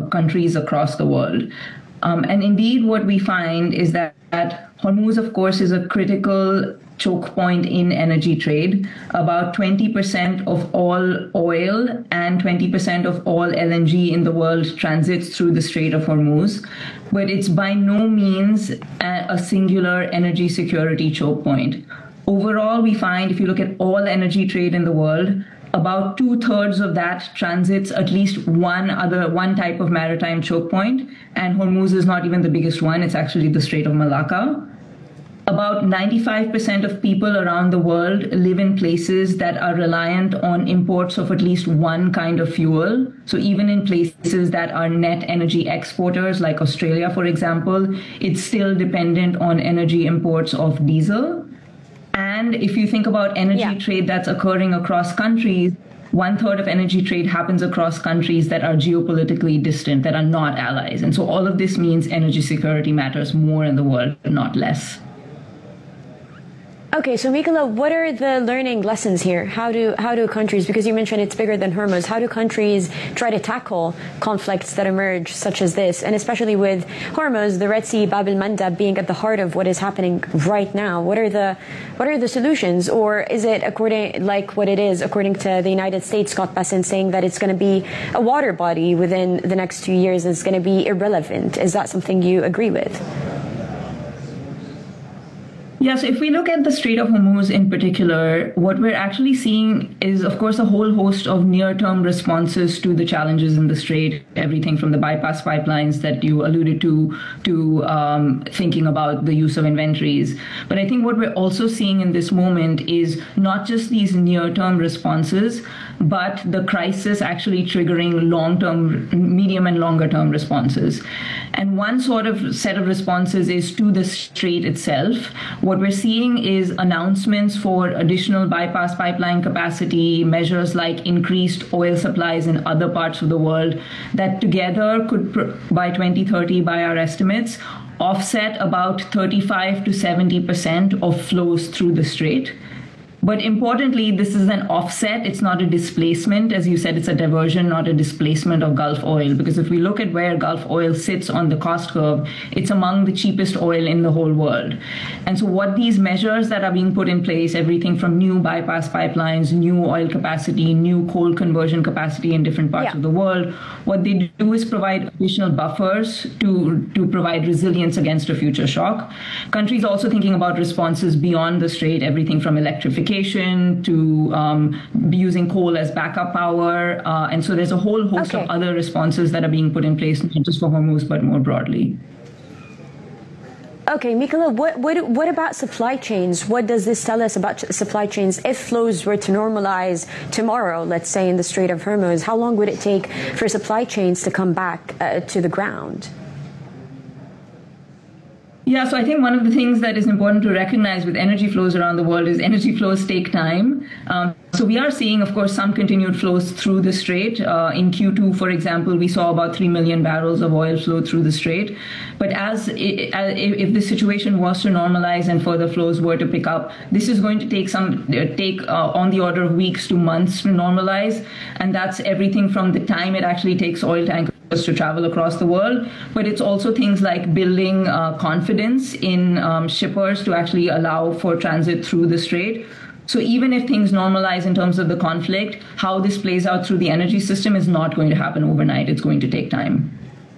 countries across the world. And indeed, what we find is that Hormuz, of course, is a critical choke point in energy trade. About 20% of all oil and 20% of all LNG in the world transits through the Strait of Hormuz. But it's by no means a singular energy security choke point. Overall, we find if you look at all energy trade in the world, about 2/3 of that transits at least one type of maritime choke point, and Hormuz is not even the biggest one. It's actually the Strait of Malacca. About 95% of people around the world live in places that are reliant on imports of at least one kind of fuel. So even in places that are net energy exporters, like Australia, for example, it's still dependent on energy imports of diesel. And if you think about energy trade that's occurring across countries, 1/3 of energy trade happens across countries that are geopolitically distant, that are not allies. And so all of this means energy security matters more in the world, not less. Okay, so Mikola, what are the learning lessons here? How do countries, because you mentioned it's bigger than Hormuz, how do countries try to tackle conflicts that emerge such as this? And especially with Hormuz, the Red Sea, Bab el-Mandab being at the heart of what is happening right now. What are the solutions? Or is it according to the United States, Scott Bessent saying that it's going to be a water body within the next 2 years, and it's going to be irrelevant? Is that something you agree with? Yeah, so if we look at the Strait of Hormuz in particular, what we're actually seeing is, of course, a whole host of near-term responses to the challenges in the strait, everything from the bypass pipelines that you alluded to thinking about the use of inventories. But I think what we're also seeing in this moment is not just these near-term responses, but the crisis actually triggering long-term, medium and longer-term responses. And one sort of set of responses is to the strait itself. What we're seeing is announcements for additional bypass pipeline capacity, measures like increased oil supplies in other parts of the world that together could, by 2030, by our estimates, offset about 35 to 70% of flows through the strait. But importantly, this is an offset. It's not a displacement. As you said, it's a diversion, not a displacement of Gulf oil. Because if we look at where Gulf oil sits on the cost curve, it's among the cheapest oil in the whole world. And so what these measures that are being put in place, everything from new bypass pipelines, new oil capacity, new coal conversion capacity in different parts of the world, what they do is provide additional buffers to provide resilience against a future shock. Countries also thinking about responses beyond the strait, everything from electrification to using coal as backup power. And so there's a whole host of other responses that are being put in place, not just for Hormuz, but more broadly. Okay, Mikola, what about supply chains? What does this tell us about supply chains? If flows were to normalize tomorrow, let's say in the Strait of Hormuz, how long would it take for supply chains to come back to the ground? Yeah, so I think one of the things that is important to recognize with energy flows around the world is energy flows take time. So we are seeing, of course, some continued flows through the strait. In Q2, for example, we saw about 3 million barrels of oil flow through the strait. But if the situation was to normalize and further flows were to pick up, this is going to take on the order of weeks to months to normalize. And that's everything from the time it actually takes oil tankers to travel across the world, but it's also things like building confidence in shippers to actually allow for transit through the strait. So even if things normalize in terms of the conflict, how this plays out through the energy system is not going to happen overnight. It's going to take time.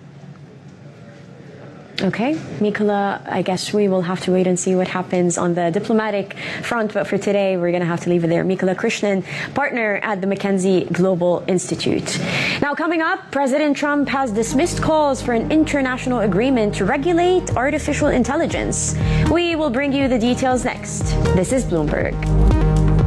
Okay, Mikola, I guess we will have to wait and see what happens on the diplomatic front. But for today, we're going to have to leave it there. Mikola Krishnan, partner at the McKinsey Global Institute. Now, coming up, President Trump has dismissed calls for an international agreement to regulate artificial intelligence. We will bring you the details next. This is Bloomberg.